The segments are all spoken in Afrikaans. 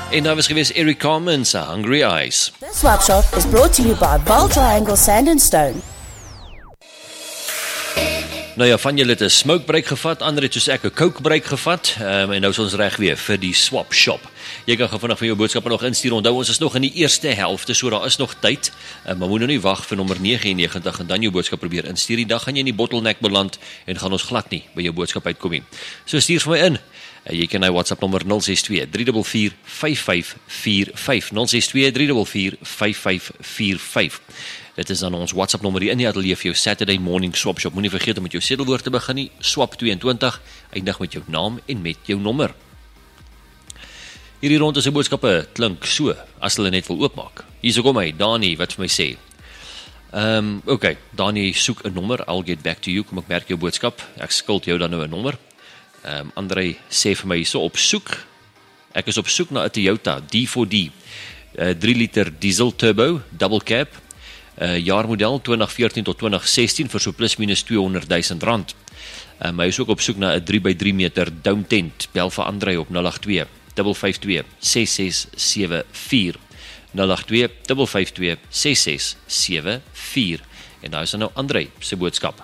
En daar was gewees Eric Carmen se Hungry Eyes. This swap shop is brought to you by Val Triangle Sand and Stone. Nou ja, van julle het 'n smoke break gevat, ander het soos ek 'n coke break gevat, en nou is ons reg weer vir die swap shop. Jy kan vinnig van jou boodskappe nog instuur. Onthou, ons is nog in die eerste helfte, so daar is nog tyd, maar moet nou nie wag vir nommer 99 en dan jou boodskap probeer instuur. Die dag gaan jy in die bottleneck beland en gaan ons glad nie by jou boodskap uitkom nie. So stuur vir my in. Jy kan my WhatsApp nommer 062-344-5545, 062-344-5545. Dit is dan ons WhatsApp nommer hier in die ateljee vir jou Saturday Morning Swap Shop. Moenie vergeet om met jou sedelwoord te begin nie, swap 22, eindig met jou naam en met jou nommer. Hierdie rond is 'n boodskappe klink so, as hulle net wil oopmaak. Hier kom hy, Dani, wat vir my sê. Okay, Dani soek 'n nommer, I'll get back to you, kom ek merk jou boodskap, ek skuld jou dan nou 'n nommer. André sê vir my hierso op soek, ek is op soek na 'n Toyota D4D, 3 liter diesel turbo, double cab, jaarmodel 2014 tot 2016 vir so plus minus R200,000. Hy is ook op soek na 'n 3x3 meter dome tent, bel vir André op 082-552-6674, 082-552-6674, en daar is nou André se boodskap.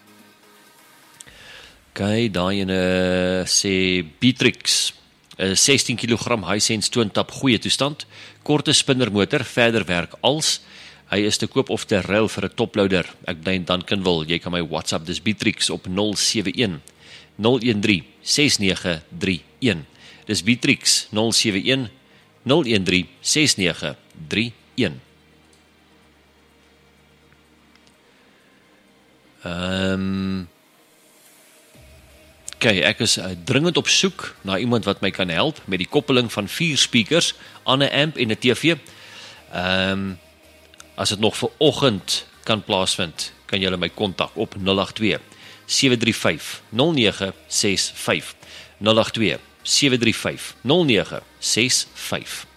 Okay, daai ene sê Beatrix, 16 kg Hisense twintap, goeie toestand, korte spinnermotor, verder werk als, hy is te koop of te ruil vir 'n toploader. Ek bly in Duncanville, jy kan my WhatsApp, dis Beatrix op 071-013-6931. Dis Beatrix 071-013-6931. Okay, ek is dringend op soek na iemand wat my kan help met die koppeling van 4 speakers aan 'n amp en 'n TV. As dit nog vir oggend kan plaasvind, kan julle my kontak op 082-735-0965, 082-735-0965.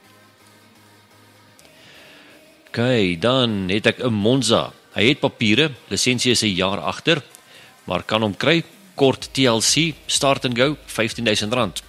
Okay, dan het ek 'n Monza. Hy het papiere, lisensie is 'n jaar agter, maar kan hom kry. Kort TLC, start and go, R15,000.